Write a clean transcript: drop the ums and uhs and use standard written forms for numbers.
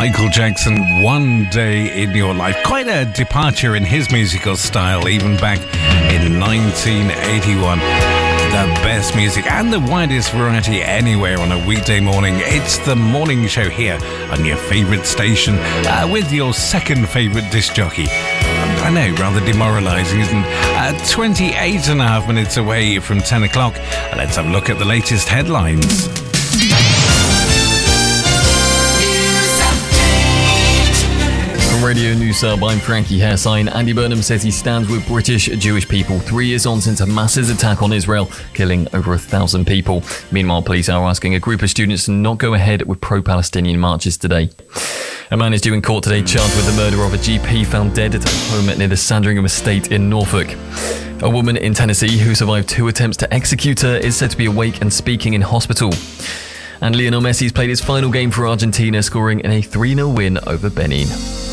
Michael Jackson, One Day in Your Life. Quite a departure in his musical style, even back in 1981. The best music and the widest variety anywhere on a weekday morning. It's the morning show here on your favourite station with your second favourite disc jockey. I know, rather demoralising, isn't it? 28 and a half minutes away from 10 o'clock. Let's have a look at the latest headlines. From Radio News Sub, I'm Frankie Hairsign. Andy Burnham says he stands with British Jewish people 3 years on since a massive attack on Israel, killing over 1,000 people. Meanwhile, police are asking a group of students to not go ahead with pro-Palestinian marches today. A man is due in court today charged with the murder of a GP found dead at a home near the Sandringham estate in Norfolk. A woman in Tennessee who survived 2 attempts to execute her is said to be awake and speaking in hospital. And Lionel Messi's played his final game for Argentina, scoring in a 3-0 win over Benin.